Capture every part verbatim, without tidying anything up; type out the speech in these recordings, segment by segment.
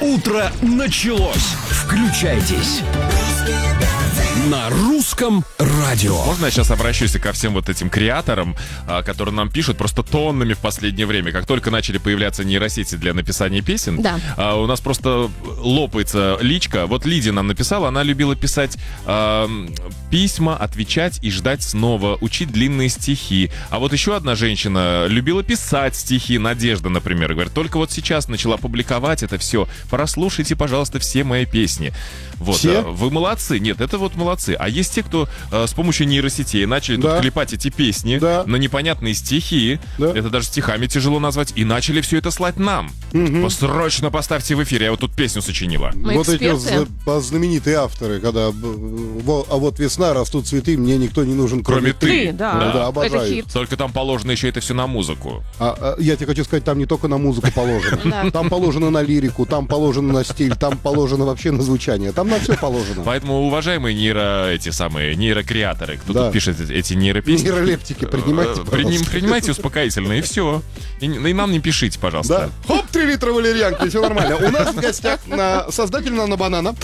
Утро началось. Включайтесь. На русском радио. Можно я сейчас обращусь ко всем вот этим креаторам, которые нам пишут просто тоннами в последнее время? Как только начали появляться нейросети для написания песен, да. у нас просто лопается личка. Вот Лидия нам написала, она любила писать э, письма, отвечать и ждать снова, учить длинные стихи. А вот еще одна женщина любила писать стихи, Надежда, например, говорит, только вот сейчас начала публиковать это все. Прослушайте, пожалуйста, все мои песни. Вот, все? Вы молодцы. Нет, это вот молодцы. А есть те, кто э, с помощью нейросетей начали да. тут клепать эти песни да. на непонятные стихи. Да. Это даже стихами тяжело назвать. И начали все это слать нам. Угу. Срочно поставьте в эфир. Я вот тут песню сочинила. Мы вот эксперты. Эти знаменитые авторы, когда а вот весна, растут цветы, мне никто не нужен, кроме, кроме ты. ты. Да, да. Да, обожаю. Это хит. Только там положено еще это все на музыку. А, а, я тебе хочу сказать, там не только на музыку положено. Там положено на лирику, там положено на стиль, там положено вообще на звучание. Там на все положено. Поэтому, уважаемые нейро, эти самые нейрокреаторы, кто да. тут пишет эти нейропесни, нейролептики, принимайте, пожалуйста. Принимайте успокоительно, и все. И, и нам не пишите, пожалуйста. Да. Хоп, три литра валерьянки, все нормально. У нас в гостях на, создатель «Нано-банана».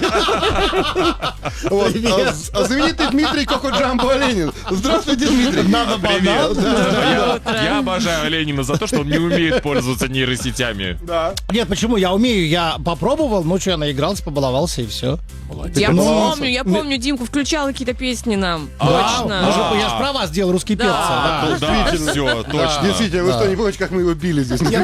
Вот, а, знаменитый Дмитрий Кокоджамбо Ленин. Здравствуйте, Дмитрий. Привет. Да. Я, я обожаю Ленина за то, что он не умеет пользоваться нейросетями. Да. Нет, почему? Я умею, я попробовал, ну что, я наигрался, побаловался и все. Молодец. Я Но... помню, я помню, Димку включал какие-то песни нам. А, точно. а, я же про вас делал русские да. перцы. Да, да, да, все, точно. Действительно, вы да. что, не помните, как мы его били здесь? Я,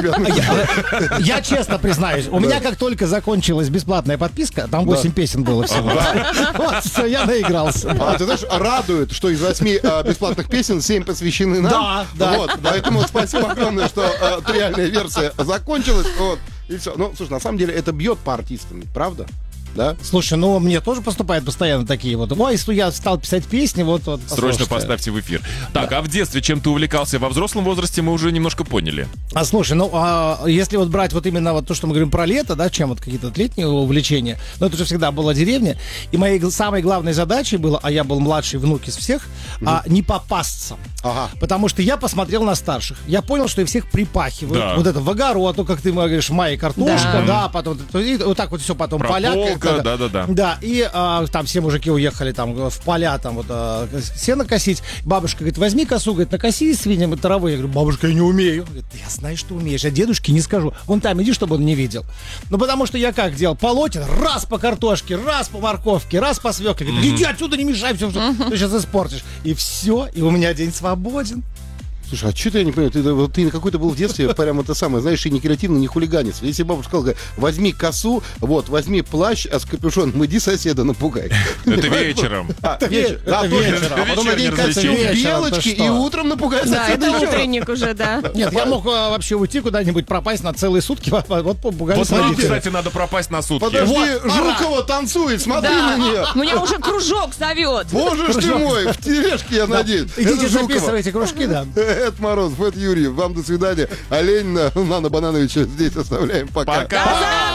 я, я честно признаюсь, у меня как только закончилась бесплатная подписка, там восемь песен было всего. Вот, все, я наигрался. А, ты знаешь, радует, что из восьми а, бесплатных песен семь посвящены нам. Да, да. Вот, поэтому спасибо огромное, что а, реальная версия закончилась. Вот, и все. Ну, слушай, на самом деле это бьет по артистам, правда? Да? Слушай, ну мне тоже поступают постоянно такие вот. Ой, если я стал писать песни, вот, вот срочно поставьте в эфир. Так, да. А в детстве чем ты увлекался? Во взрослом возрасте мы уже немножко поняли. А слушай, ну а, если вот брать вот именно вот то, что мы говорим про лето, да, чем вот какие-то вот летние увлечения, ну это же всегда была деревня, и моей самой главной задачей было, а я был младший внук из всех, mm-hmm. а, не попасться. Ага. Потому что я посмотрел на старших, я понял, что я всех припахиваю. Да. Вот это в огород, то, как ты говоришь, в мае картошка, да, да потом и вот так вот все потом поля. Да, да, да. Да, и а, там все мужики уехали там в поля, там вот а, сено косить. Бабушка говорит, возьми косу, говорит, накоси свиньям травы. Я говорю, бабушка, я не умею. Говорит, я знаю, что умеешь, я дедушке не скажу. Вон там иди, чтобы он не видел. Ну, потому что я как делал? Полотен, раз по картошке, раз по морковке, раз по свекле. Говорит, иди отсюда, не мешай, все, что ты сейчас испортишь. И все, и у меня день свободен. Слушай, а что-то я не понимаю, ты, вот, ты какой-то был в детстве прям это самое, знаешь, и не креативный, не хулиганец. Если бабушка сказала, возьми косу, вот, возьми плащ, а с капюшоном иди соседа напугай. Это вечером. Это вечером. Это вечером. А потом надень костюм белочки и утром напугай Да, соседа. это утренник уже, да. Нет, я мог вообще уйти куда-нибудь, пропасть на целые сутки, вот попугали. Вот нам, кстати, надо пропасть на сутки. Подожди, Жукова танцует, смотри на нее. Меня уже кружок зовет. Боже ж ты мой, в тележке, я надеюсь. Идите, записывайте кружки, да. Это Морозов, это Юрий. Вам до свидания. А Ленина, Нано Банановича здесь оставляем. Пока. Пока.